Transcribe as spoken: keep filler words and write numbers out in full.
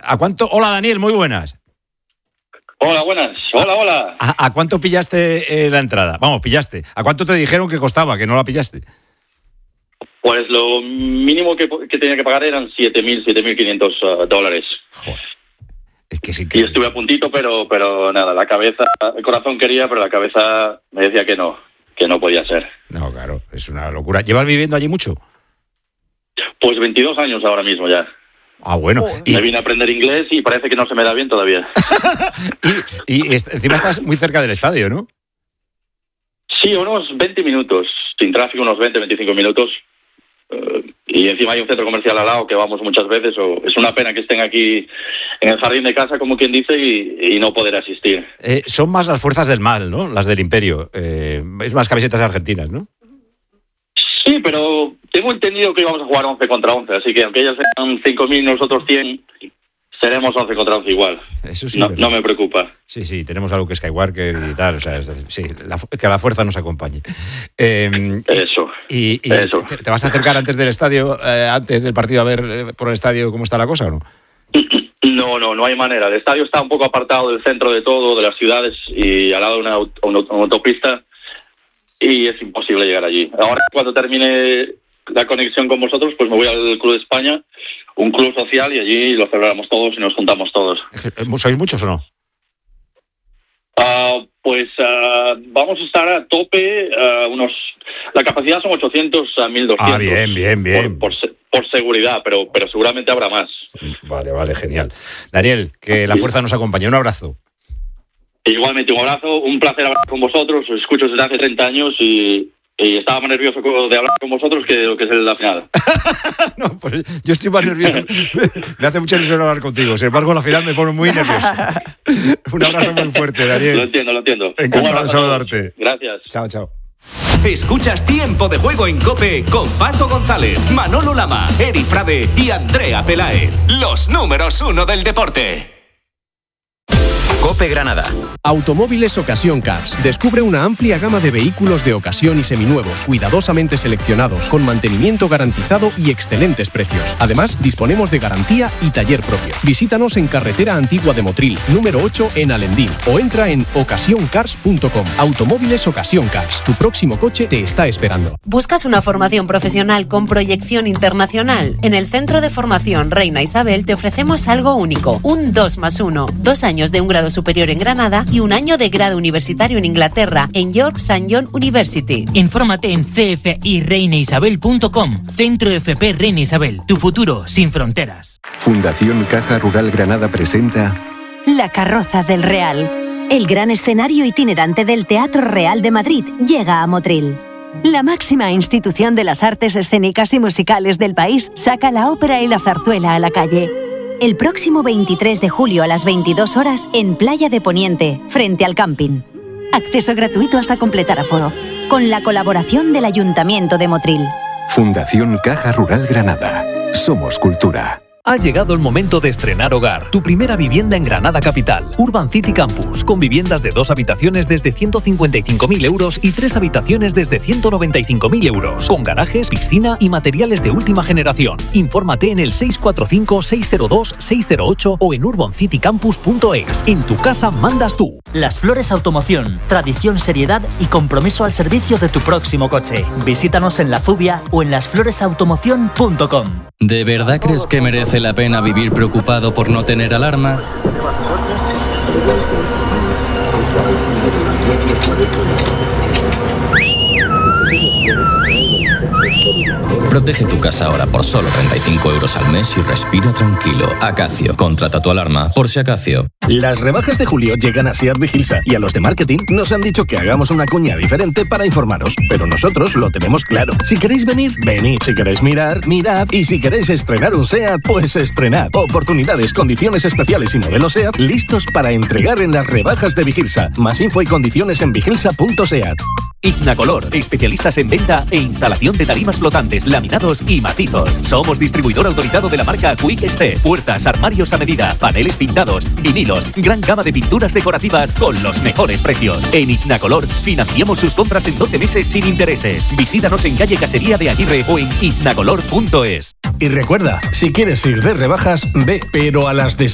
¿A cuánto? Hola, Daniel, muy buenas. Hola, buenas. Hola, hola. ¿A, a cuánto pillaste eh, la entrada? Vamos, pillaste. ¿A cuánto te dijeron que costaba, que no la pillaste? Pues lo mínimo que, que tenía que pagar eran siete mil, siete mil quinientos uh, dólares. Joder. Es que sí que... Y estuve a puntito, pero, pero nada, la cabeza, el corazón quería, pero la cabeza me decía que no, que no podía ser. No, claro, es una locura. ¿Llevas viviendo allí mucho? Pues veintidós años ahora mismo ya. Ah, bueno. Oh, y... Me vine a aprender inglés y parece que no se me da bien todavía. y, y est- encima estás muy cerca del estadio, ¿no? Sí, unos veinte minutos. Sin tráfico, unos veinte, veinticinco minutos. Uh, y encima hay un centro comercial al lado que vamos muchas veces. O es una pena que estén aquí en el jardín de casa, como quien dice, y, y no poder asistir. Eh, son más las fuerzas del mal, ¿no? Las del imperio. Eh, es más camisetas argentinas, ¿no? Sí, pero tengo entendido que íbamos a jugar once contra once, así que aunque ellas sean cinco mil y nosotros cien, seremos once contra once igual. Eso sí. No, no me preocupa. Sí, sí, tenemos algo que Skywalker y tal, o sea, es, sí, la, que la fuerza nos acompañe. Eh, eso. Y, y eso. ¿te, ¿Te vas a acercar antes del estadio, eh, antes del partido, a ver eh, por el estadio cómo está la cosa o no? No, no, no hay manera. El estadio está un poco apartado del centro de todo, de las ciudades, y al lado de una, una, una autopista, y es imposible llegar allí. Ahora, cuando termine la conexión con vosotros, pues me voy al Club de España, un club social, y allí lo celebramos todos y nos juntamos todos. ¿Sois muchos o no? Uh, pues uh, vamos a estar a tope, uh, unos la capacidad son ochocientos a mil doscientos. Ah, bien, bien, bien. Por, por, por seguridad, pero, pero seguramente habrá más. Vale, vale, genial. Daniel, que la fuerza nos acompañe. Un abrazo. Igualmente, un abrazo, un placer hablar con vosotros. Os escucho desde hace treinta años y, y estaba más nervioso de hablar con vosotros que lo que es la final. No, pues yo estoy más nervioso. Me hace mucha ilusión hablar contigo. Sin embargo, la final me pone muy nervioso. Un abrazo muy fuerte, Daniel. Lo entiendo, lo entiendo. Encantado de saludarte. Gracias. Chao, chao. Escuchas Tiempo de Juego en COPE con Paco González, Manolo Lama, Eri Frade y Andrea Peláez. Los números uno del deporte. COPE Granada. Automóviles Ocasión Cars. Descubre una amplia gama de vehículos de ocasión y seminuevos, cuidadosamente seleccionados, con mantenimiento garantizado y excelentes precios. Además, disponemos de garantía y taller propio. Visítanos en Carretera Antigua de Motril, número ocho en Alendín, o entra en ocasión cars punto com. Automóviles Ocasión Cars. Tu próximo coche te está esperando. ¿Buscas una formación profesional con proyección internacional? En el Centro de Formación Reina Isabel te ofrecemos algo único. Un dos más uno. Dos años de un grado superior en Granada y un año de grado universitario en Inglaterra, en York Saint John University. Infórmate en c f i reina isabel punto com. Centro F P Reina Isabel. Tu futuro sin fronteras. Fundación Caja Rural Granada presenta La Carroza del Real. El gran escenario itinerante del Teatro Real de Madrid llega a Motril. La máxima institución de las artes escénicas y musicales del país saca la ópera y la zarzuela a la calle. El próximo veintitrés de julio a las veintidós horas en Playa de Poniente, frente al camping. Acceso gratuito hasta completar aforo. Con la colaboración del Ayuntamiento de Motril. Fundación Caja Rural Granada. Somos cultura. Ha llegado el momento de estrenar hogar. Tu primera vivienda en Granada Capital. Urban City Campus. Con viviendas de dos habitaciones desde ciento cincuenta y cinco mil euros y tres habitaciones desde ciento noventa y cinco mil euros. Con garajes, piscina y materiales de última generación. Infórmate en el seis cuatro cinco, seis cero dos, seis cero ocho o en urban city campus punto es. En tu casa mandas tú. Las Flores Automoción. Tradición, seriedad y compromiso al servicio de tu próximo coche. Visítanos en La Zubia o en las flores automoción punto com. ¿De verdad crees que merece la pena vivir preocupado por no tener alarma? Protege tu casa ahora por solo treinta y cinco euros al mes y respira tranquilo. Acacio, contrata tu alarma por si acacio. Las rebajas de julio llegan a Seat Vigilsa y a los de marketing nos han dicho que hagamos una cuña diferente para informaros, pero nosotros lo tenemos claro. Si queréis venir, venid. Si queréis mirar, mirad. Y si queréis estrenar un Seat, pues estrenad. Oportunidades, condiciones especiales y modelos Seat listos para entregar en las rebajas de Vigilsa. Más info y condiciones en vigilsa punto seat. Ignacolor, especialistas en venta e instalación de tarimas flotantes, laminados y macizos. Somos distribuidor autorizado de la marca Quick Step. Puertas, armarios a medida, paneles pintados, vinilos, gran gama de pinturas decorativas con los mejores precios. En Ignacolor financiamos sus compras en doce meses sin intereses. Visítanos en calle Casería de Aguirre o en ignacolor punto es. Y recuerda, si quieres ir de rebajas, ve, pero a las de